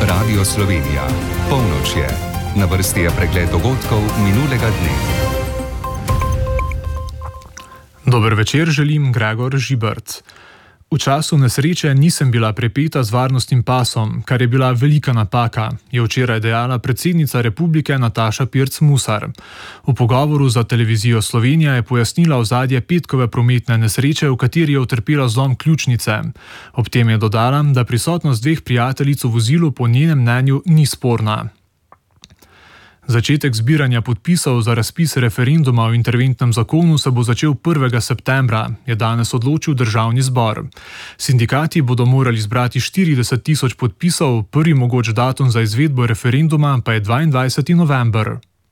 Radio Slovenija. Polnoč je. Na vrsti je pregled dogodkov minulega dne. Dober večer, želim Gregor Žibert. V času nesreče nisem bila prepeta z varnostnim pasom, kar je bila velika napaka, je včeraj dejala predsednica Republike Nataša Pirc Musar. V pogovoru za televizijo Slovenija je pojasnila ozadje petkove prometne nesreče, v kateri je utrpela zlom ključnice. Ob tem je dodala, da prisotnost dveh prijateljic v vozilu po njenem mnenju ni sporna. Začetek zbiranja podpisov za razpis referenduma o interventnem zakonu se bo začel 1. septembra, je danes odločil Državni zbor. Sindikati bodo morali zbrati 40.000 podpisov, prvi mogoč datum za izvedbo referenduma pa je 22. november.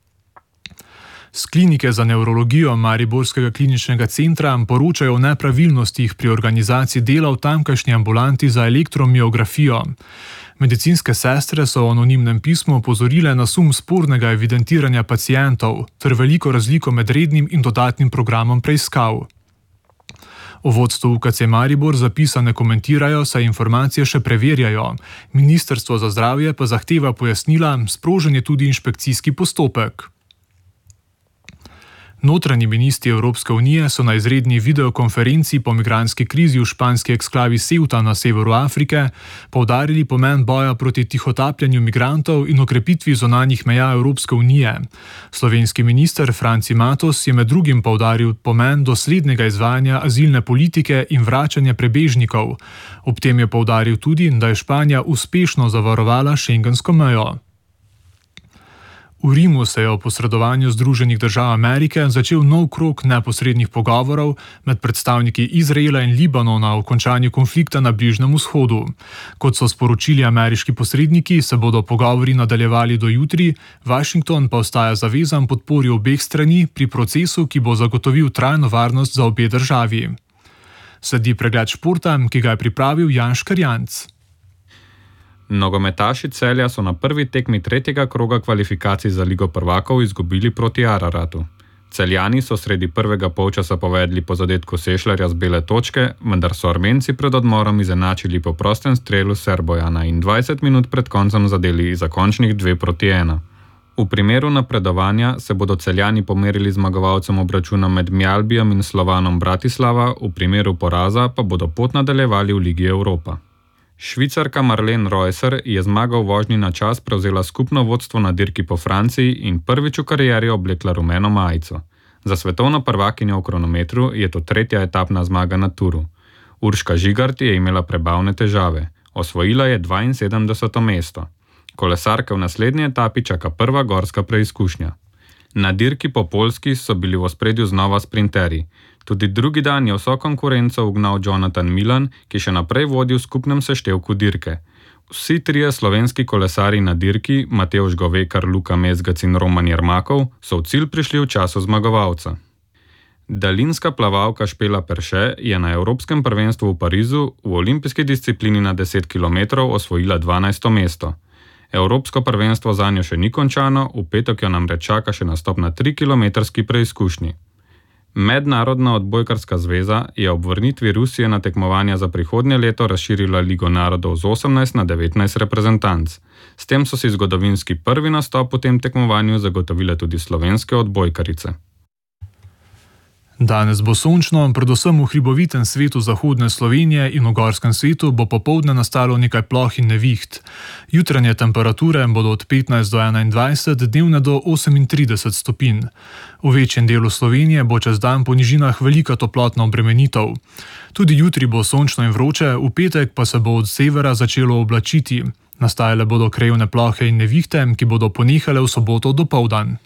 Z klinike za nevrologijo Mariborskega kliničnega centra poročajo o nepravilnostih pri organizaciji dela v tamkajšnji ambulanti za elektromiografijo. Medicinske sestre so v anonimnem pismu opozorile na sum spornega evidentiranja pacientov ter veliko razliko med rednim in dodatnim programom preiskav. V vodstvu UKC Maribor zapisa ne komentirajo, saj informacije še preverjajo. Ministrstvo za zdravje pa zahteva pojasnila, sprožen je tudi inšpekcijski postopek. Notranji ministri Evropske unije so na izredni videokonferenci po migrantski krizi v španski eksklavi Ceuta na severu Afrike poudarili pomen boja proti tihotapljanju migrantov in okrepitvi zunanjih meja Evropske unije. Slovenski minister Franci Matos je med drugim poudaril pomen doslednega izvajanja azilne politike in vračanja prebežnikov. Ob tem je poudaril tudi, da je Španija uspešno zavarovala šengensko mejo. V Rimu se je o posredovanju Združenih držav Amerike začel nov krog neposrednih pogovorov med predstavniki Izraela in Libanona o končanju konflikta na Bližnjem vzhodu. Kot so sporočili ameriški posredniki, se bodo pogovori nadaljevali do jutri, Washington pa ostaja zavezan podpori obeh strani pri procesu, ki bo zagotovil trajno varnost za obe državi. Sledi pregled športa, ki ga je pripravil Jan Škarjanc. Nogometaši Celja so na prvi tekmi tretjega kroga kvalifikacij za Ligo prvakov izgubili proti Araratu. Celjani so sredi prvega polčasa povedli po zadetku Sešljarja z bele točke, vendar so Armenci pred odmorom izenačili po prostem strelu Srbojana in 20 minut pred koncem zadeli za končnih 2-1. V primeru napredovanja se bodo Celjani pomerili zmagovalcem obračuna med Mjalbijem in Slovanom Bratislava, v primeru poraza pa bodo pot nadaljevali v Ligi Evropa. Švicarka Marlene Reusser je zmago v vožnji na čas prevzela skupno vodstvo na dirki po Franciji in prvič v karieri oblekla rumeno majico. Za svetovno prvakinjo v kronometru je to tretja etapna zmaga na Turu. Urška Žigart je imela prebavne težave. Osvojila je 72. mesto. Kolesarke v naslednji etapi čaka prva gorska preizkušnja. Na dirki po Poljski so bili v ospredju znova sprinterji. Tudi drugi dan je vso konkurenco ugnal Jonathan Milan, ki še naprej vodi v skupnem seštevku dirke. Vsi trije slovenski kolesarji na dirki, Matevž Govekar, Luka Mezgac in Roman Jermakov, so v cilj prišli v času zmagovalca. Daljinska plavalka Špela Perše je na Evropskem prvenstvu v Parizu v olimpijski disciplini na 10 km osvojila 12. mesto. Evropsko prvenstvo zanjo še ni končano, v petek jo namreč čaka še nastop na 3-kilometrski preizkušnji. Mednarodna odbojkarska zveza je ob vrnitvi Rusije na tekmovanja za prihodnje leto razširila Ligo narodov z 18 na 19 reprezentanc. S tem so si zgodovinski prvi nastop v tem tekmovanju zagotovile tudi slovenske odbojkarice. Danes bo sončno, predvsem v hribovitem svetu zahodne Slovenije in v gorskem svetu bo popoldne nastalo nekaj ploh in neviht. Jutranje temperature bodo od 15 do 21, dnevne do 38 stopinj. V večjem delu Slovenije bo čez dan po nižinah velika toplotna obremenitev. Tudi jutri bo sončno in vroče, v petek pa se bo od severa začelo oblačiti. Nastajale bodo krajevne plohe in nevihte, ki bodo ponehale v soboto dopoldan.